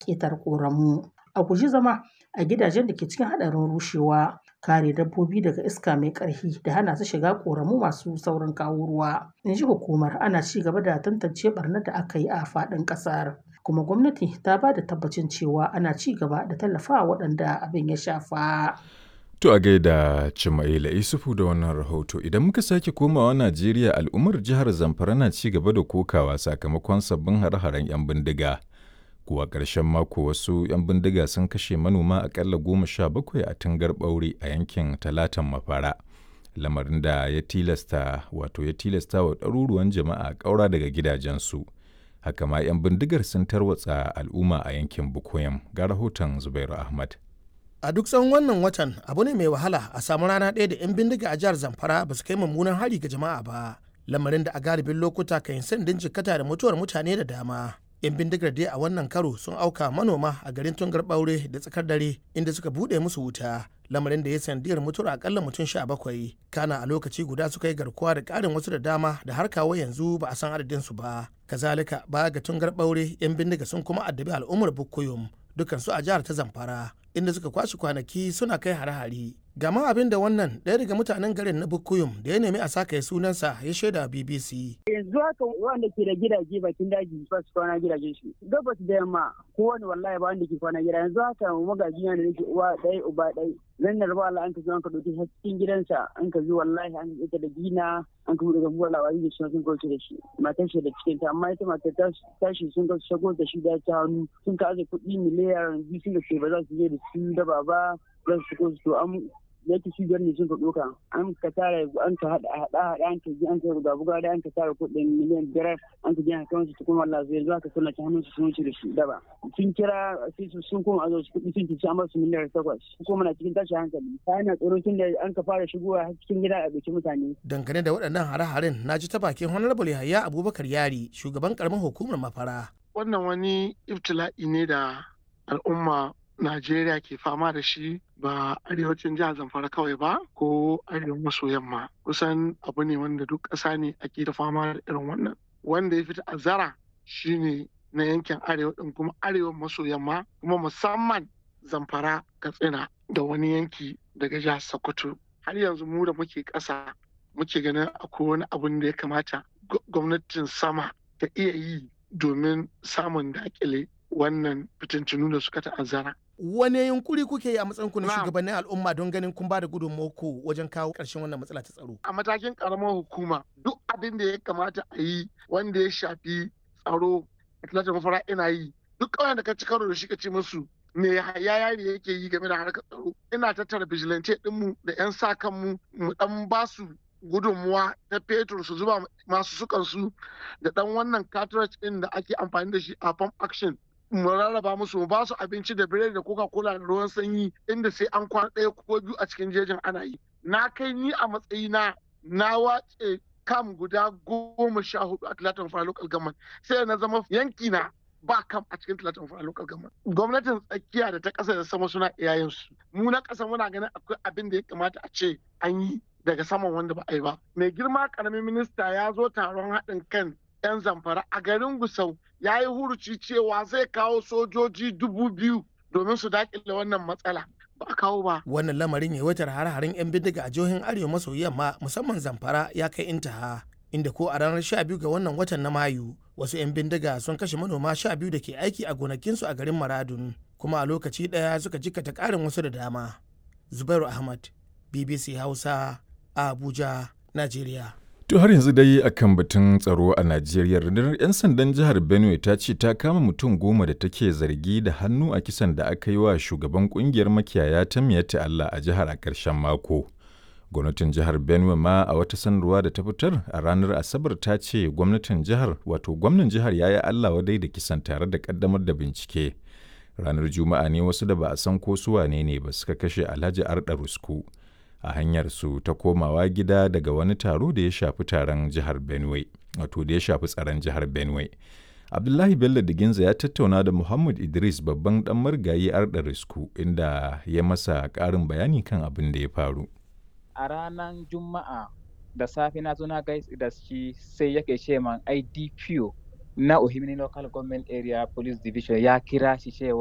ƙetare ƙoramu. A guji zama a gidajen da ke cikin haɗarin rushewa, kare dabbobi daga iska mai ƙarfi da hana su shiga ƙoramu masu saurin kawo ruwa. In ji hukumar, ana ci gaba da tantance ɓarnar da aka yi a faɗin ƙasar. Kuma gwamnati ta ba da tabbacin cewa ana ci gaba da tallafawa waɗanda abin ya shafa. To a gaida Cimaila Isufu da wannan rahoto. Idan muka sake komawa Najeriya, al'ummar jihar Zamfara na ci gaba da kokawa sakamakon sabbin hare-haren 'yan bindiga. Kuwa ƙarshen mako wasu 'yan bindiga sun kashe manoma aƙalla 17 a Tungar Ɓaure a yankin Talatan Mafara. Lamarin da ya tilasta wa ɗaruruwan jama'a ƙaura daga gidajensu. Haka ma 'yan bindigar sun tarwatsa al'umma a yankin Bukoyam. Ga rahoton Zubairu Ahmad. A duk tsawon wannan watan abu ne mai wahala a samu rana ɗaya da 'yan bindiga a jihar Zamfara ba su kai mummunan hari ga jama'a ba. Lamarin da a galibin lokuta kan yi sandin jikkata da mutuwar mutane da dama. 'Yan bindigar dai a wannan karo sun auka manoma a garin Tungar Ɓaure da tsakar dare inda suka buɗe musu wuta. Lamarin da ya sandiyar mutuwar akalla mutum 17. Kana a lokaci guda suka yi garkuwa da ƙarin wasu da dama da har kawo yanzu ba a san adadin su ba. Kazalika baya ga Tungar Ɓaure 'yan bindiga sun kuma addabi al'ummar Bukuyum dukansu a jihar ta Zamfara inda suka kwashe kwanaki suna kai hare-hare. Gama abin da wannan ɗaya daga mutanen garin na Bukuyum da ya nemi a saka sunansa ya shaida BBC. Yanzu haka wanda ke da gidaje bakin daji ba su kwana gidajen shi. Gabas da yamma kowane wallahi ba wanda ke kwana gida. Yanzu haka magaji yana da nake uwa ɗaya uba ɗaya. Zan da raba Allah an ka zo an ka ɗauki cikin gidansa an ka zo wallahi an ka da gina an ka daga buwar labari da shi sun kauce da shi. Matan shi da cikin ta amma ita matar tashi sun kauce shago da shi da ta hannu sun ka aje kuɗi miliyan 2 sun da ke ba za su je da su daba ba za su kauce to an yake shi ne sun ka ɗauka an ka tara an ka haɗa an ka ji an ka buga da an ka tara kuɗin miliyan 5 an ka ji an kawo su cikin wallahi zai zuwa ka suna ta hannun su sun wuce da shi daba sun kira sai su sun koma azo su kuɗi sun ci amma su miliyan 8 kuma na cikin tashin hankali ta yana tsoro tun da an ka fara shigowa cikin gida a bici mutane. Dangane da waɗannan hare-haren na ji ta bakin Honorable Yahaya Abubakar Yari shugaban karamar hukumar Mafara. Wannan wani ibtila'i ne da al'umma Najeriya ke fama da shi ba arewacin jihar Zamfara kawai ba ko arewa maso yamma. Kusan abu ne wanda duk ƙasa ne ake da fama da irin wannan. Wanda ya fi ta'azzara shine na yankin arewa ɗin kuma arewa maso yamma kuma musamman Zamfara, Katsina da wani yanki daga jihar Sokoto. Har yanzu mu da muke ƙasa muke ganin akwai wani abun da ya kamata gwamnatin sama ta iya yi domin samun daƙile wannan fitintunu da suka ta'azzara. Wane yunkuri kuke yi a matsayin ku na shugabannin al'umma don ganin kun ba da gudunmawarku wajen kawo ƙarshen wannan matsala ta tsaro? A matakin ƙaramar hukuma duk abin da ya kamata a yi wanda ya shafi tsaro a Talatin Mafara ina yi. Duk ƙauyen da ka ci karo da shi ka ce musu me yari yake yi game da harkar tsaro. Ina tattara vigilante ɗinmu da 'yan sa kanmu mu ɗan ba su gudunmuwa ta fetur su zuba masu sukansu da ɗan wannan cartridge ɗin da ake amfani da shi a pump action. Mu rarraba musu mu ba su abinci da biredi da coca-cola da ruwan sanyi inda sai an kwana 1 ko 2 a cikin jejin ana yi. Na kai ni a matsayina na wace kam guda 14 a Talatin Mafara local government sai na zama yanki na ba kam a cikin Talatin Mafara local government. Gwamnatin tsakiya da ta ƙasa da sama suna iyayensu. Mu na ƙasa muna ganin akwai abin da ya kamata a ce an yi daga saman wanda ba a yi ba. Mai girma ƙaramin minista ya zo taron haɗin kan 'yan Zamfara a garin Gusau ya yi huruci cewa zai kawo sojoji 2000 domin su daƙile wannan matsala. Ba a kawo ba. Wannan lamarin yawaitar hare-haren 'yan bindiga a jihohin arewa maso yamma musamman Zamfara ya kai intaha. Inda ko a ranar 12 ga wannan watan na Mayu wasu 'yan bindiga sun kashe manoma 12 da ke aiki a gonakinsu a garin Maradun kuma a lokaci ɗaya suka jikkata ƙarin wasu da dama. Zubairu Ahmad, BBC Hausa, Abuja, Najeriya. To har yanzu dai akan batun tsaro a Najeriya, rundunar 'yan sandan jihar Benue ta ce ta kama mutum 10 da take zargi da hannu a kisan da aka yi wa shugaban kungiyar makiyaya ta Miyatta Allah a jihar a ƙarshen mako. Gwamnatin jihar Benue ma a wata sanarwa da ta fitar a ranar Asabar ta ce gwamnan jihar ya yi Allah wadai da kisan tare da kaddamar da bincike. Ranar Juma'a ne wasu da ba a san ko su wane ne ba suka kashe Alhaji Arda Rusku a hanyar su ta komawa gida daga wani taro da ya shafi taron jihar Benue, wato da ya shafi tsaron jihar Benue. Abdullahi Bello Diginza ya tattauna da Muhammad Idris babban dan marigayi Arda Rusku inda ya masa ƙarin bayani kan abin da ya faru. A ranar Juma'a da safe na zo na gaisa da shi sai yake ce man IDPO na Ohimini Local Government Area Police Division ya kira shi cewa